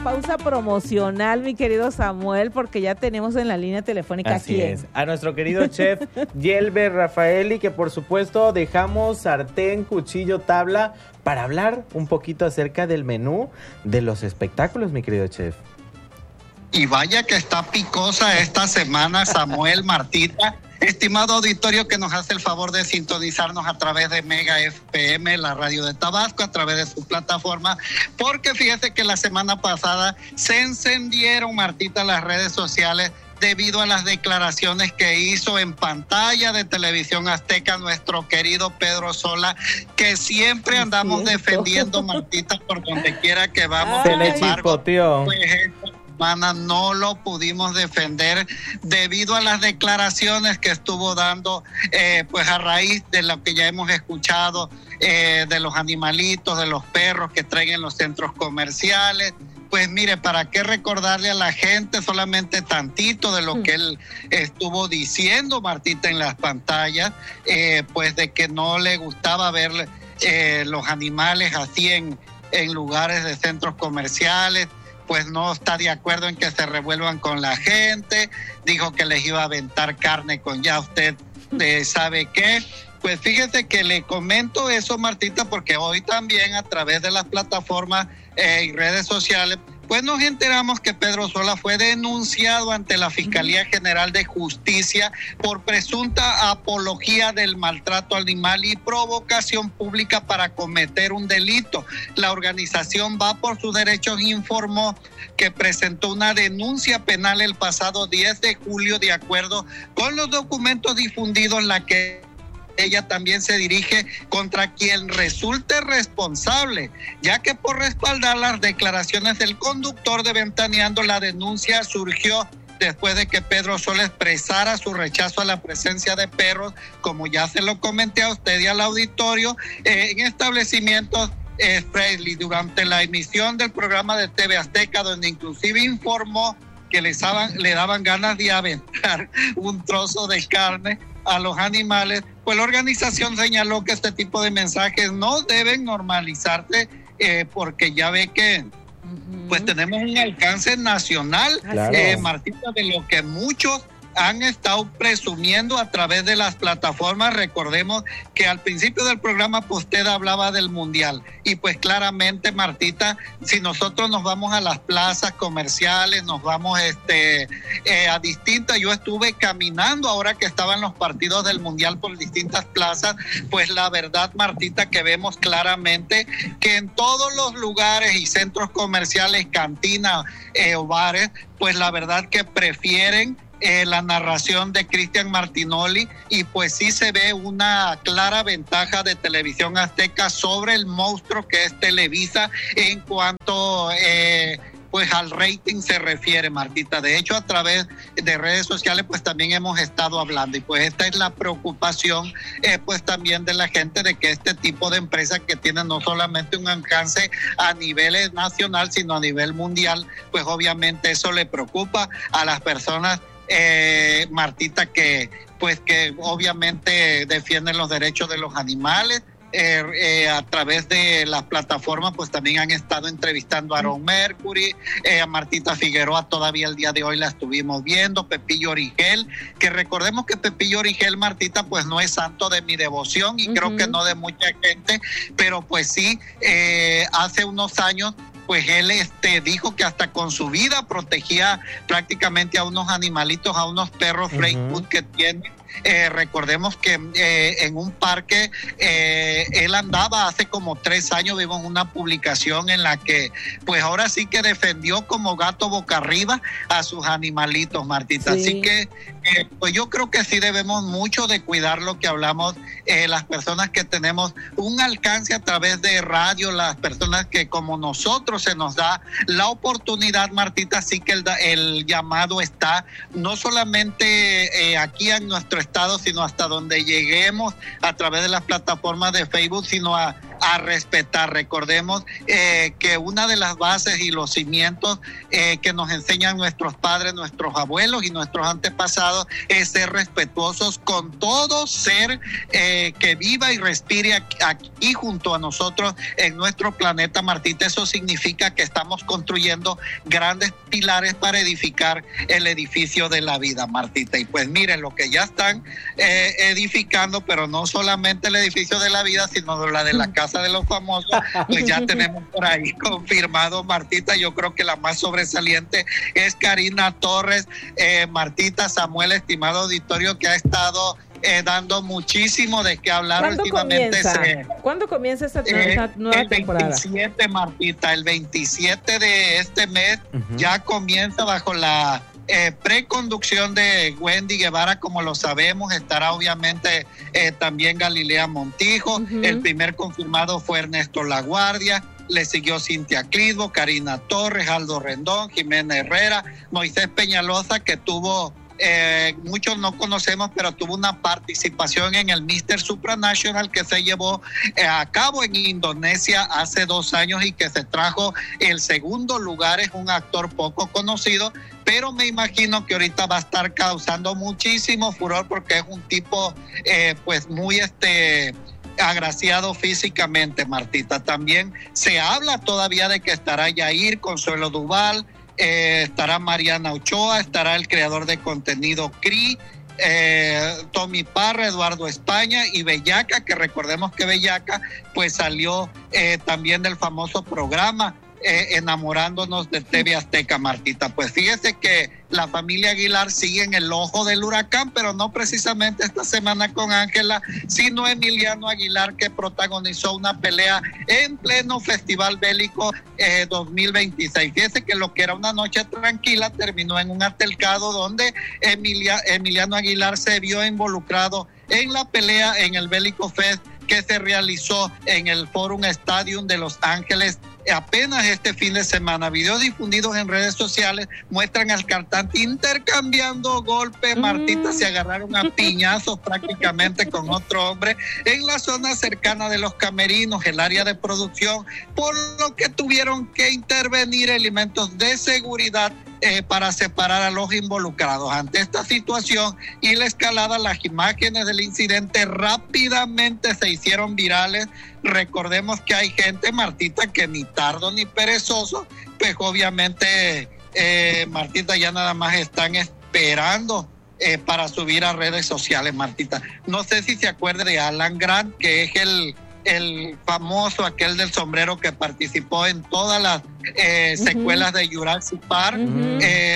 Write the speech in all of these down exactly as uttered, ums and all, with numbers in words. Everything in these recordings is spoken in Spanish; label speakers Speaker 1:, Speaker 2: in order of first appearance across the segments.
Speaker 1: pausa promocional, mi querido Samuel, porque ya tenemos en la línea telefónica
Speaker 2: Así
Speaker 1: ¿quién?
Speaker 2: es, a nuestro querido chef Yelber Rafaeli, que por supuesto dejamos sartén, cuchillo, tabla para hablar un poquito acerca del menú de los espectáculos, mi querido chef.
Speaker 3: Y vaya que está picosa esta semana, Samuel, Martita. Estimado auditorio que nos hace el favor de sintonizarnos a través de Mega F M, la radio de Tabasco, a través de su plataforma, porque fíjese que la semana pasada se encendieron, Martita, las redes sociales debido a las declaraciones que hizo en pantalla de Televisión Azteca nuestro querido Pedro Sola, que siempre andamos defendiendo, Martita, por donde quiera que vamos.
Speaker 2: Se le chispoteó.
Speaker 3: Pues, semana no lo pudimos defender debido a las declaraciones que estuvo dando eh, pues a raíz de lo que ya hemos escuchado eh, de los animalitos, de los perros que traen en los centros comerciales. Pues mire, ¿para qué recordarle a la gente solamente tantito de lo que él estuvo diciendo, Martita, en las pantallas? Eh, pues de que no le gustaba ver eh, los animales así en, en lugares de centros comerciales. Pues no está de acuerdo en que se revuelvan con la gente, dijo que les iba a aventar carne con ya usted eh, sabe qué. Pues fíjese que le comento eso, Martita, porque hoy también a través de las plataformas eh, y redes sociales, pues nos enteramos que Pedro Sola fue denunciado ante la Fiscalía General de Justicia por presunta apología del maltrato animal y provocación pública para cometer un delito. La organización Va por sus Derechos informó que presentó una denuncia penal el pasado diez de julio de acuerdo con los documentos difundidos en la que ella también se dirige contra quien resulte responsable, ya que por respaldar las declaraciones del conductor de Ventaneando, la denuncia surgió después de que Pedro Sola expresara su rechazo a la presencia de perros, como ya se lo comenté a usted y al auditorio, eh, en establecimientos eh, friendly durante la emisión del programa de T V Azteca, donde inclusive informó que les daban, le daban ganas de aventar un trozo de carne a los animales. Pues la organización señaló que este tipo de mensajes no deben normalizarse eh, porque ya ve que uh-huh. pues tenemos un alcance nacional, claro. eh, Martita, de lo que muchos han estado presumiendo a través de las plataformas. Recordemos que al principio del programa pues, usted hablaba del mundial y pues claramente, Martita, si nosotros nos vamos a las plazas comerciales, nos vamos este eh, a distintas, yo estuve caminando ahora que estaban los partidos del mundial por distintas plazas, pues la verdad, Martita, que vemos claramente que en todos los lugares y centros comerciales, cantinas eh, o bares, pues la verdad que prefieren Eh, la narración de Cristian Martinoli y pues sí se ve una clara ventaja de Televisión Azteca sobre el monstruo que es Televisa en cuanto eh, pues al rating se refiere, Martita. De hecho, a través de redes sociales pues también hemos estado hablando y pues esta es la preocupación eh, pues también de la gente de que este tipo de empresas que tienen no solamente un alcance a nivel nacional sino a nivel mundial, pues obviamente eso le preocupa a las personas Eh, Martita, que pues que obviamente defienden los derechos de los animales. Eh, eh, a través de las plataformas pues también han estado entrevistando a Aaron Mercury, eh, a Martita Figueroa, todavía el día de hoy la estuvimos viendo, Pepillo Origel, que recordemos que Pepillo Origel, Martita, pues no es santo de mi devoción y uh-huh. creo que no de mucha gente, pero pues sí, eh, hace unos años pues él este dijo que hasta con su vida protegía prácticamente a unos animalitos, a unos perros uh-huh. Freightwood que tiene. Eh, recordemos que eh, en un parque eh, él andaba hace como tres años, vimos una publicación en la que pues ahora sí que defendió como gato boca arriba a sus animalitos, Martita. Sí. Así que eh, pues yo creo que sí debemos mucho de cuidar lo que hablamos, eh, las personas que tenemos un alcance a través de radio, las personas que como nosotros se nos da la oportunidad, Martita, así que el, el llamado está no solamente eh, aquí en nuestro estado, sino hasta donde lleguemos a través de las plataformas de Facebook, sino a, a respetar. Recordemos eh, que una de las bases y los cimientos eh, que nos enseñan nuestros padres, nuestros abuelos y nuestros antepasados es ser respetuosos con todo ser eh, que viva y respire aquí, aquí junto a nosotros en nuestro planeta, Martita. Eso significa que estamos construyendo grandes pilares para edificar el edificio de la vida, Martita. Y pues miren lo que ya están eh, edificando, pero no solamente el edificio de la vida, sino la de la Casa de los Famosos, pues ya tenemos por ahí confirmado, Martita. Yo creo que la más sobresaliente es Karina Torres. eh, Martita, Samuel, estimado auditorio, que ha estado Eh, dando muchísimo de qué hablar
Speaker 1: ¿Cuándo
Speaker 3: últimamente.
Speaker 1: comienza?
Speaker 3: Se,
Speaker 1: ¿Cuándo comienza esta,
Speaker 3: eh,
Speaker 1: esta nueva
Speaker 3: el
Speaker 1: temporada?
Speaker 3: veintisiete, Martita, el veintisiete de este mes uh-huh. ya comienza bajo la eh, preconducción de Wendy Guevara, como lo sabemos. Estará obviamente eh, también Galilea Montijo. Uh-huh. El primer confirmado fue Ernesto Laguardia. Le siguió Cintia Clitbo, Karina Torres, Aldo Rendón, Jimena Herrera, Moisés Peñalosa, que tuvo Eh, muchos no conocemos, pero tuvo una participación en el míster Supranational que se llevó eh, a cabo en Indonesia hace dos años y que se trajo el segundo lugar. Es un actor poco conocido, pero me imagino que ahorita va a estar causando muchísimo furor porque es un tipo eh, pues muy este agraciado físicamente, Martita. También se habla todavía de que estará Yair, Consuelo Duval, Eh, estará Mariana Ochoa, estará el creador de contenido Cri, eh, Tommy Parra, Eduardo España y Bellaca, que recordemos que Bellaca pues salió eh, también del famoso programa eh, Enamorándonos de T V Azteca, Martita. Pues fíjese que la familia Aguilar sigue en el ojo del huracán, pero no precisamente esta semana con Ángela, sino Emiliano Aguilar, que protagonizó una pelea en pleno Festival Bélico eh, dos mil veintiséis. Fíjese que lo que era una noche tranquila terminó en un altercado donde Emilia, Emiliano Aguilar se vio involucrado en la pelea en el Bélico Fest que se realizó en el Forum Stadium de Los Ángeles apenas este fin de semana. Videos difundidos en redes sociales muestran al cantante intercambiando golpes. Mm. Martita, se agarraron a piñazos prácticamente con otro hombre en la zona cercana de los camerinos, el área de producción, por lo que tuvieron que intervenir elementos de seguridad Eh, para separar a los involucrados. Ante esta situación y la escalada, las imágenes del incidente rápidamente se hicieron virales. Recordemos que hay gente, Martita, que ni tardo ni perezoso, pues obviamente, eh, Martita, ya nada más están esperando eh, para subir a redes sociales, Martita. No sé si se acuerda de Alan Grant, que es el el famoso, aquel del sombrero que participó en todas las eh, uh-huh. secuelas de Jurassic Park. Uh-huh. eh,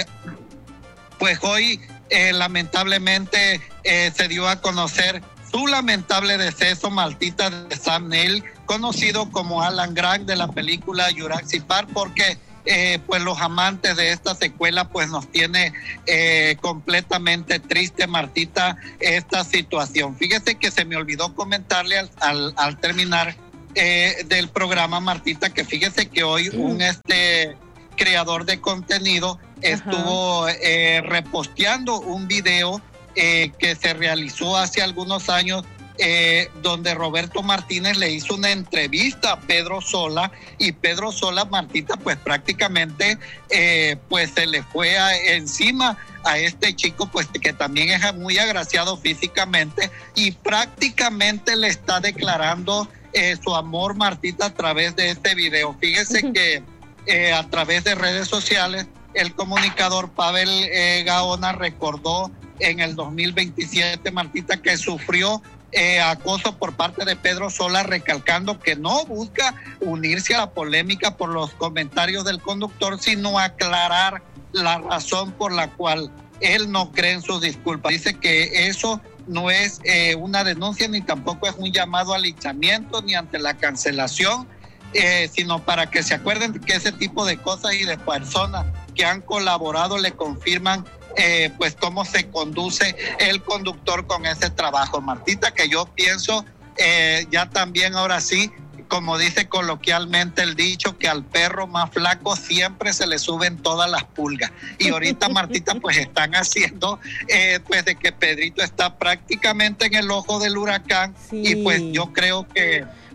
Speaker 3: pues hoy eh, lamentablemente eh, se dio a conocer su lamentable deceso, Martita, de Sam Neill, conocido como Alan Grant de la película Jurassic Park, porque Eh, pues los amantes de esta secuela pues nos tiene eh, completamente triste, Martita, esta situación. Fíjese que se me olvidó comentarle al, al, al terminar eh, del programa, Martita, que fíjese que hoy mm. un este creador de contenido Ajá. estuvo eh, reposteando un video eh, que se realizó hace algunos años, Eh, donde Roberto Martínez le hizo una entrevista a Pedro Sola, y Pedro Sola, Martita, pues prácticamente eh, pues se le fue a, encima a este chico, pues que también es muy agraciado físicamente, y prácticamente le está declarando eh, su amor, Martita, a través de este video. Fíjese uh-huh. que eh, a través de redes sociales el comunicador Pavel eh, Gaona recordó en el dos mil veintisiete, Martita, que sufrió Eh, acoso por parte de Pedro Sola, recalcando que no busca unirse a la polémica por los comentarios del conductor, sino aclarar la razón por la cual él no cree en sus disculpas. Dice que eso no es eh, una denuncia, ni tampoco es un llamado al linchamiento, ni ante la cancelación, eh, sino para que se acuerden que ese tipo de cosas y de personas que han colaborado le confirman Eh, pues cómo se conduce el conductor con ese trabajo, Martita, que yo pienso eh, ya también ahora sí, como dice coloquialmente el dicho, que al perro más flaco siempre se le suben todas las pulgas. Y ahorita, Martita, pues están haciendo eh, pues de que Pedrito está prácticamente en el ojo del huracán. Sí. Y pues yo creo que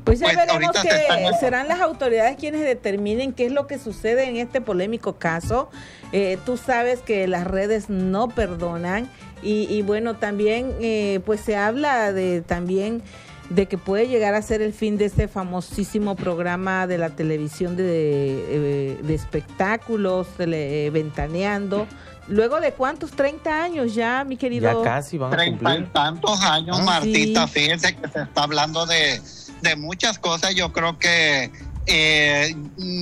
Speaker 1: Pues ya
Speaker 3: pues,
Speaker 1: veremos
Speaker 3: ahorita
Speaker 1: que
Speaker 3: se están...
Speaker 1: serán las autoridades quienes determinen qué es lo que sucede en este polémico caso. Eh, tú sabes que las redes no perdonan y, y bueno, también eh, pues se habla de también de que puede llegar a ser el fin de este famosísimo programa de la televisión de, de, de espectáculos, tele, eh, Ventaneando. ¿Luego de cuántos? ¿treinta años ya, mi querido?
Speaker 2: Ya casi van a cumplir.
Speaker 3: treinta y tantos años,
Speaker 2: Ah,
Speaker 3: Martita.
Speaker 1: sí.
Speaker 3: Fíjense que se está hablando de, de muchas cosas. Yo creo que eh,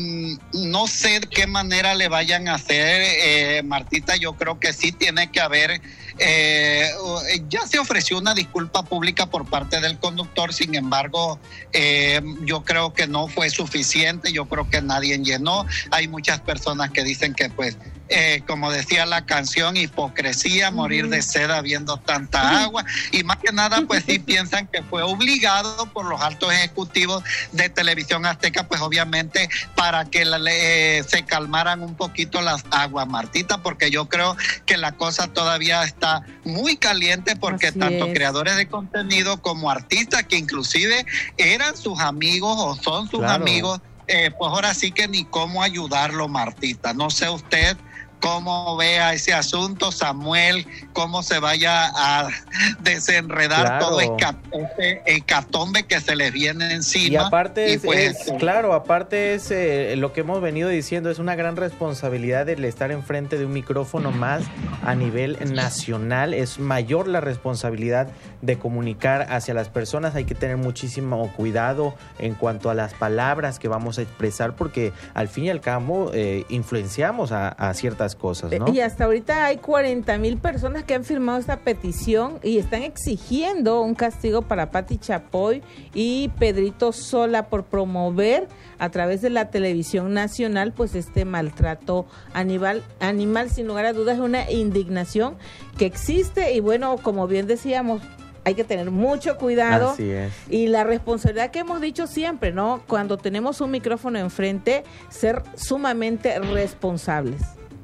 Speaker 3: no sé de qué manera le vayan a hacer, eh, Martita. Yo creo que sí tiene que haber... Eh, ya se ofreció una disculpa pública por parte del conductor, sin embargo, eh, yo creo que no fue suficiente, yo creo que nadie llenó. Hay muchas personas que dicen que pues, eh, como decía la canción, hipocresía, morir de sed habiendo tanta agua, y más que nada pues sí piensan que fue obligado por los altos ejecutivos de Televisión Azteca, pues obviamente para que la, eh, se calmaran un poquito las aguas, Martita, porque yo creo que la cosa todavía está muy caliente, porque
Speaker 1: Así
Speaker 3: tanto
Speaker 1: es.
Speaker 3: creadores de contenido como artistas que inclusive eran sus amigos o son sus
Speaker 2: Claro.
Speaker 3: amigos, eh, pues ahora sí que ni cómo ayudarlo, Martita. No sé usted cómo vea ese asunto, Samuel, cómo se vaya a desenredar
Speaker 2: Claro.
Speaker 3: todo ese hecatombe que se les viene encima.
Speaker 2: Y aparte,
Speaker 3: Y
Speaker 2: es,
Speaker 3: pues,
Speaker 2: es- claro, aparte es eh, lo que hemos venido diciendo, es una gran responsabilidad el estar enfrente de un micrófono más a nivel nacional. Es mayor la responsabilidad de comunicar hacia las personas. Hay que tener muchísimo cuidado en cuanto a las palabras que vamos a expresar, porque al fin y al cabo eh, influenciamos a, a ciertas cosas, ¿no?
Speaker 1: Y hasta ahorita hay cuarenta mil personas que han firmado esta petición y están exigiendo un castigo para Pati Chapoy y Pedrito Sola por promover a través de la televisión nacional pues este maltrato animal, animal sin lugar a dudas. Es una indignación que existe y bueno, como bien decíamos, hay que tener mucho cuidado.
Speaker 2: Así es.
Speaker 1: Y la responsabilidad que hemos dicho siempre, ¿no? Cuando tenemos un micrófono enfrente, ser sumamente responsables.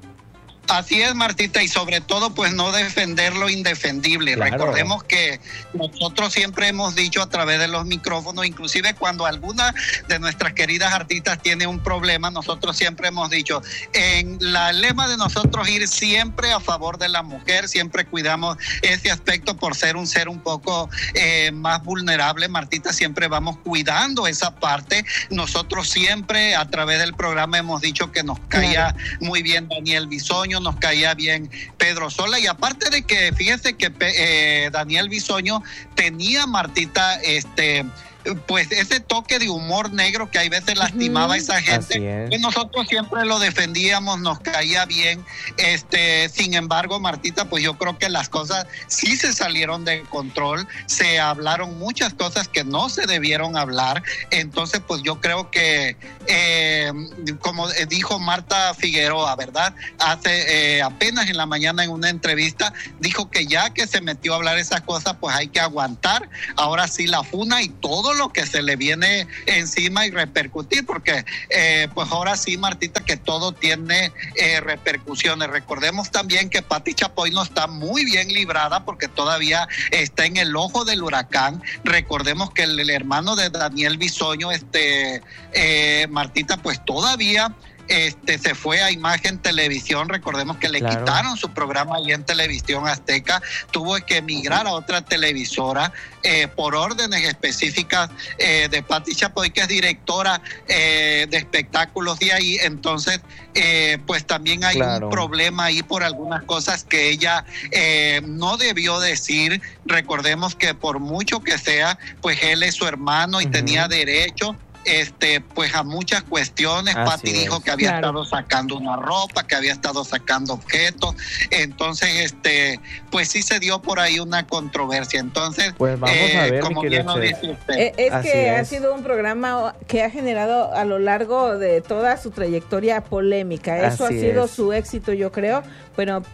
Speaker 3: Así es, Martita, y sobre todo pues no defender lo indefendible.
Speaker 2: Claro.
Speaker 3: Recordemos que nosotros siempre hemos dicho a través de los micrófonos, inclusive cuando alguna de nuestras queridas artistas tiene un problema, nosotros siempre hemos dicho, en la lema de nosotros ir siempre a favor de la mujer, siempre cuidamos ese aspecto por ser un ser un poco eh, más vulnerable, Martita, siempre vamos cuidando esa parte. Nosotros siempre a través del programa hemos dicho que nos caía
Speaker 1: Claro.
Speaker 3: muy bien Daniel Bisoño, nos caía bien Pedro Sola, y aparte de que fíjese que eh, Daniel Bisoño tenía, Martita, este pues ese toque de humor negro que hay veces lastimaba a esa gente, que nosotros siempre lo defendíamos, nos caía bien. Este, sin embargo, Martita, pues yo creo que las cosas sí se salieron de control, se hablaron muchas cosas que no se debieron hablar. Entonces, pues yo creo que eh, como dijo Marta Figueroa, ¿verdad? Hace eh, apenas en la mañana en una entrevista dijo que ya que se metió a hablar esas cosas, pues hay que aguantar. Ahora sí la funa y todo lo que se le viene encima y repercutir, porque eh, pues ahora sí, Martita, que todo tiene eh, repercusiones. Recordemos también que Pati Chapoy no está muy bien librada porque todavía está en el ojo del huracán. Recordemos que el, el hermano de Daniel Bisoño, este eh, Martita, pues todavía Este, se fue a Imagen Televisión. Recordemos que le
Speaker 2: Claro.
Speaker 3: quitaron su programa ahí en Televisión Azteca, tuvo que emigrar a otra televisora eh, por órdenes específicas eh, de Pati Chapoy, que es directora eh, de espectáculos de ahí. Entonces eh, pues también hay
Speaker 2: Claro.
Speaker 3: un problema ahí por algunas cosas que ella eh, no debió decir. Recordemos que por mucho que sea, pues él es su hermano y
Speaker 2: Ujú.
Speaker 3: tenía derecho este pues a muchas cuestiones.
Speaker 2: Así
Speaker 3: Pati dijo
Speaker 2: es.
Speaker 3: que había
Speaker 1: Claro.
Speaker 3: estado sacando una ropa, que había estado sacando objetos. Entonces este pues sí se dio por ahí una controversia. Entonces
Speaker 2: Pues vamos a ver,
Speaker 3: como
Speaker 2: mi
Speaker 3: bien
Speaker 2: querido
Speaker 3: lo
Speaker 2: Chef.
Speaker 3: dice usted,
Speaker 1: Eh, es
Speaker 2: Así
Speaker 1: que ha
Speaker 2: es.
Speaker 1: sido un programa que ha generado a lo largo de toda su trayectoria polémica. Eso
Speaker 2: Así
Speaker 1: ha sido
Speaker 2: es.
Speaker 1: su éxito, yo creo. Bueno,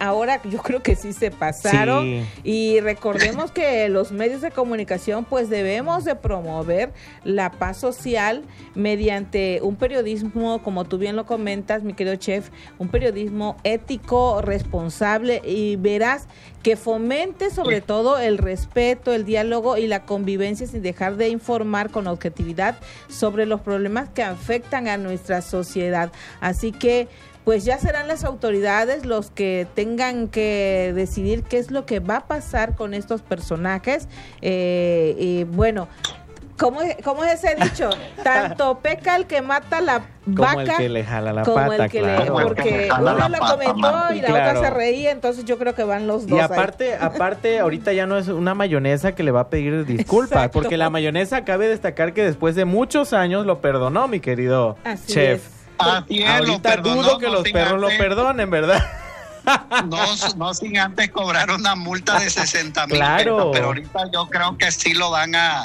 Speaker 1: ahora yo creo que sí se pasaron. Sí. Y recordemos que los medios de comunicación pues debemos de promover la paz social mediante un periodismo, como tú bien lo comentas, mi querido chef, un periodismo ético, responsable y veraz, que fomente sobre todo el respeto, el diálogo y la convivencia sin dejar de informar con objetividad sobre los problemas que afectan a nuestra sociedad. Así que pues ya serán las autoridades los que tengan que decidir qué es lo que va a pasar con estos personajes. Eh, y bueno, ¿Cómo es, ¿Cómo es ese dicho? Tanto peca el que mata la vaca
Speaker 2: como el que le jala la
Speaker 1: como
Speaker 2: pata,
Speaker 1: el que
Speaker 2: claro.
Speaker 1: le, porque uno la comentó y la
Speaker 2: claro.
Speaker 1: otra se reía, entonces yo creo que van los dos.
Speaker 2: Y aparte, ahí. aparte, ahorita ya no es una mayonesa que le va a pedir disculpas, Exacto. porque la mayonesa cabe destacar que después de muchos años lo perdonó, mi querido
Speaker 1: Así
Speaker 2: chef.
Speaker 1: Es.
Speaker 3: Así es,
Speaker 2: ahorita
Speaker 3: lo perdonó,
Speaker 2: dudo que
Speaker 3: no
Speaker 2: los perros
Speaker 3: antes,
Speaker 2: lo perdonen, ¿verdad?
Speaker 3: No, no sin antes cobrar una multa de sesenta mil
Speaker 2: claro.
Speaker 3: pesos, pero ahorita yo creo que sí lo van a...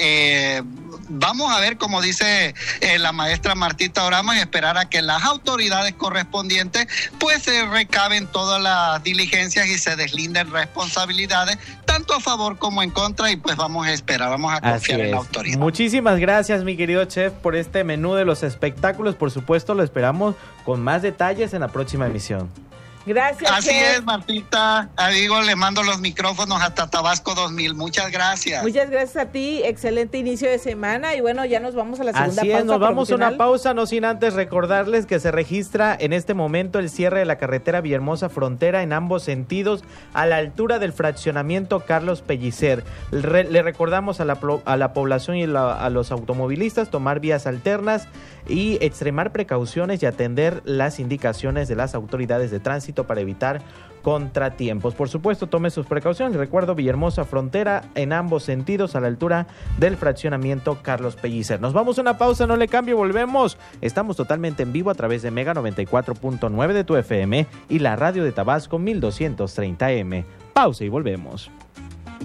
Speaker 3: Eh, vamos a ver, como dice eh, la maestra Martita Orama, y esperar a que las autoridades correspondientes pues se recaben todas las diligencias y se deslinden responsabilidades tanto a favor como en contra, y pues vamos a esperar, vamos a confiar en la autoridad.
Speaker 2: Muchísimas gracias, mi querido chef, por este menú de los espectáculos. Por supuesto, lo esperamos con más detalles en la próxima emisión.
Speaker 1: Gracias.
Speaker 3: Así
Speaker 1: chef.
Speaker 3: es, Martita. Digo, le mando los micrófonos hasta Tabasco dos mil. Muchas gracias.
Speaker 1: Muchas gracias a ti. Excelente inicio de semana. Y bueno, ya nos vamos a la segunda
Speaker 2: Así
Speaker 1: pausa.
Speaker 2: Así es, nos vamos a una pausa, no sin antes recordarles que se registra en este momento el cierre de la carretera Villahermosa Frontera en ambos sentidos a la altura del fraccionamiento Carlos Pellicer. Re, le recordamos a la, a la población y la, a los automovilistas tomar vías alternas y extremar precauciones y atender las indicaciones de las autoridades de tránsito para evitar contratiempos. Por supuesto, tome sus precauciones. Recuerdo, Villahermosa Frontera en ambos sentidos a la altura del fraccionamiento Carlos Pellicer. Nos vamos a una pausa, no le cambie, volvemos. Estamos totalmente en vivo a través de Mega noventa y cuatro punto nueve de tu F M y la radio de Tabasco mil doscientos treinta M. Pausa y volvemos.